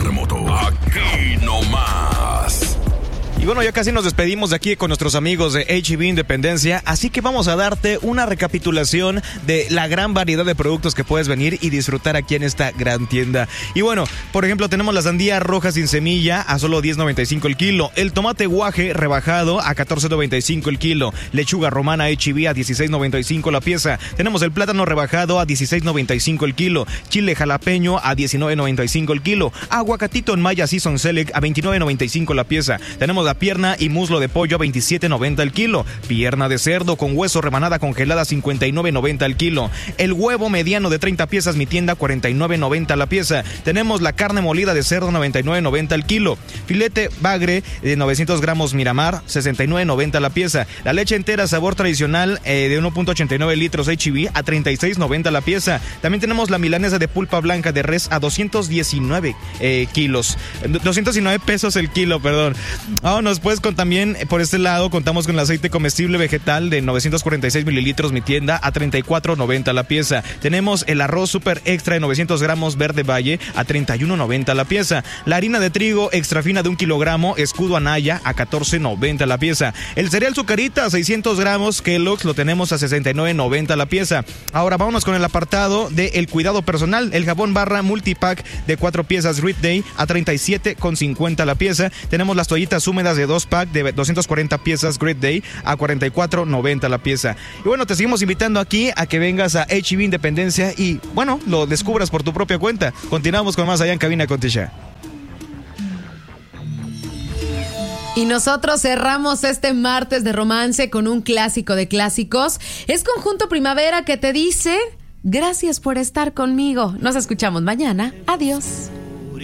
terremoto. Aquí nomás. Y bueno, ya casi nos despedimos de aquí con nuestros amigos de H-E-B Independencia, así que vamos a darte una recapitulación de la gran variedad de productos que puedes venir y disfrutar aquí en esta gran tienda. Y bueno, por ejemplo, tenemos la sandía roja sin semilla a solo $10.95 el kilo, el tomate guaje rebajado a $14.95 el kilo, lechuga romana H-E-B a $16.95 la pieza, tenemos el plátano rebajado a $16.95 el kilo, chile jalapeño a $19.95 el kilo, aguacatito en Maya Season Select a $29.95 la pieza, tenemos la pierna y muslo de pollo a $27.90 el kilo, pierna de cerdo con hueso rebanada congelada a $59.90 el kilo, el huevo mediano de 30 piezas mi tienda $49.90 la pieza, tenemos la carne molida de cerdo $99.90 el kilo, filete bagre de 900 gramos Miramar $69.90 la pieza, la leche entera sabor tradicional de 1.89 litros H-E-B a $36.90 la pieza, también tenemos la milanesa de pulpa blanca de res a 219 kilos, 219 pesos el kilo, perdón. Vámonos pues con también por este lado contamos con el aceite comestible vegetal de 946 mililitros mi tienda a $34.90 la pieza. Tenemos el arroz super extra de 900 gramos Verde Valle a $31.90 la pieza. La harina de trigo extra fina de 1 kilogramo Escudo Anaya a $14.90 la pieza. El cereal Zucarita 600 gramos Kellogg's lo tenemos a $69.90 la pieza. Ahora vámonos con el apartado de el cuidado personal. El jabón barra multipack de 4 piezas Great Day a $37.50 la pieza. Tenemos las toallitas húmedas de 2 pack de 240 piezas Great Day a $44.90 la pieza. Y bueno, te seguimos invitando aquí a que vengas a H-E-B Independencia y bueno, lo descubras por tu propia cuenta. Continuamos con más allá en cabina con Tisha. Y nosotros cerramos este martes de romance con un clásico de clásicos. Es Conjunto Primavera que te dice: gracias por estar conmigo. Nos escuchamos mañana. Adiós.